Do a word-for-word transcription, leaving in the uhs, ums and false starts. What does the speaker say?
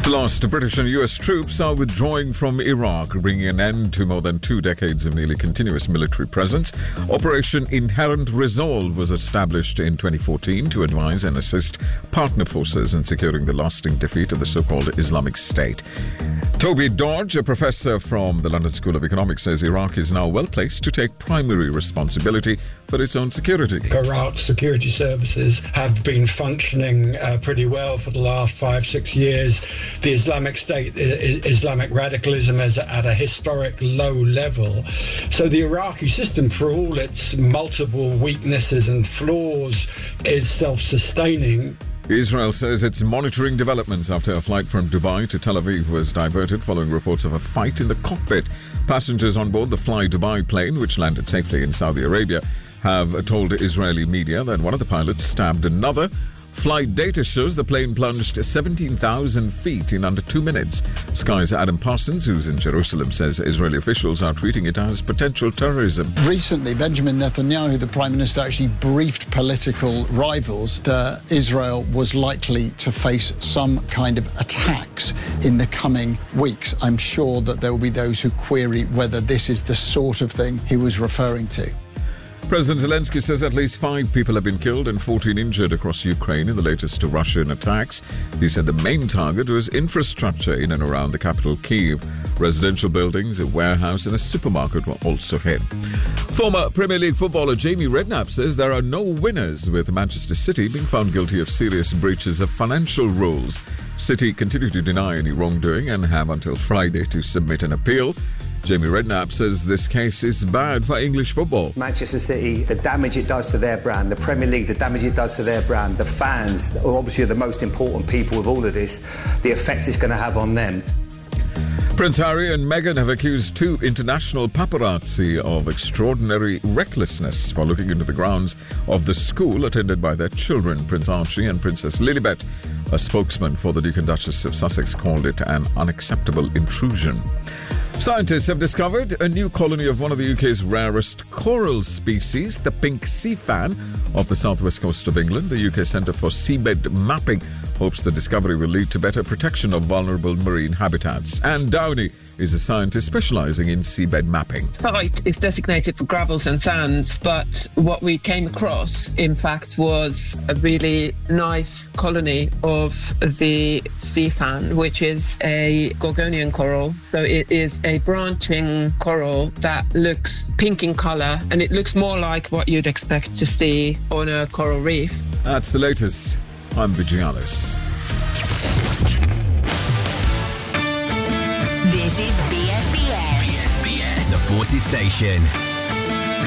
The last British and U S troops are withdrawing from Iraq, bringing an end to more than two decades of nearly continuous military presence. Operation Inherent Resolve was established in twenty fourteen to advise and assist partner forces in securing the lasting defeat of the so-called Islamic State. Toby Dodge, a professor from the London School of Economics, says Iraq is now well placed to take primary responsibility for its own security. Iraq's security services have been functioning uh, pretty well for the last five, six years. The Islamic State, I- Islamic radicalism is at a historic low level. So the Iraqi system, for all its multiple weaknesses and flaws, is self-sustaining. Israel says it's monitoring developments after a flight from Dubai to Tel Aviv was diverted following reports of a fight in the cockpit. Passengers on board the Fly Dubai plane, which landed safely in Saudi Arabia, have told Israeli media that one of the pilots stabbed another. Flight data shows the plane plunged seventeen thousand feet in under two minutes. Sky's Adam Parsons, who's in Jerusalem, says Israeli officials are treating it as potential terrorism. Recently, Benjamin Netanyahu, the Prime Minister, actually briefed political rivals that Israel was likely to face some kind of attacks in the coming weeks. I'm sure that there will be those who query whether this is the sort of thing he was referring to. President Zelensky says at least five people have been killed and fourteen injured across Ukraine in the latest Russian attacks. He said the main target was infrastructure in and around the capital, Kyiv. Residential buildings, a warehouse and a supermarket were also hit. Former Premier League footballer Jamie Redknapp says there are no winners, with Manchester City being found guilty of serious breaches of financial rules. City continue to deny any wrongdoing and have until Friday to submit an appeal. Jamie Redknapp says this case is bad for English football. Manchester City, the damage it does to their brand, the Premier League, the damage it does to their brand, the fans, are obviously the most important people with all of this, the effect it's going to have on them. Prince Harry and Meghan have accused two international paparazzi of extraordinary recklessness for looking into the grounds of the school attended by their children, Prince Archie and Princess Lilibet. A spokesman for the Duke and Duchess of Sussex called it an unacceptable intrusion. Scientists have discovered a new colony of one of the U K's rarest coral species, the pink sea fan, off the southwest coast of England. The U K Centre for Seabed Mapping hopes the discovery will lead to better protection of vulnerable marine habitats. Anne Downey is a scientist specialising in seabed mapping. The site is designated for gravels and sands, but what we came across, in fact, was a really nice colony of the sea fan, which is a Gorgonian coral. So it is a branching coral that looks pink in colour, and it looks more like what you'd expect to see on a coral reef. That's the latest. I'm Vigianos. This is B S B S. B S B S, the Forces Station.